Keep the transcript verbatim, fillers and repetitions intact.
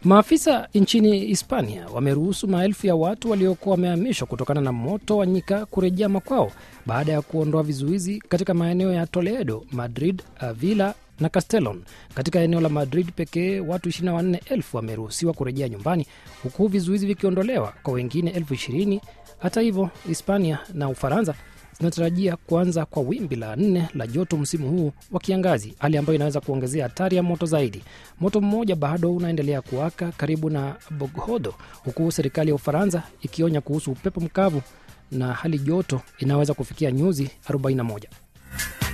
Maafisa nchini Hispania wameruhusu maelfu ya watu waliokuwa wamehamishwa kutokana na moto wa nyika kurejea makwao baada ya kuondoa vizuizi katika maeneo ya Toledo, Madrid, Avila na Castellón. Katika eneo la Madrid pekee watu ishirini na nne elfu wameruhusiwa kurejea nyumbani, huku vizuizi vikiondolewa kwa wengine elfu ishirini. Hata hivyo, Hispania na Ufaransa zinatarajia kuanza kwa wimbi la nne la joto msimu huu wa kiangazi, hali ambayo inaweza kuongezea hatari ya moto zaidi. Moto mmoja bado unaendelea kuwaka karibu na Boghodo, huku serikali ya Ufaransa ikionya kuhusu upepo mkavu na hali joto inaweza kufikia nyuzi arobaini na moja.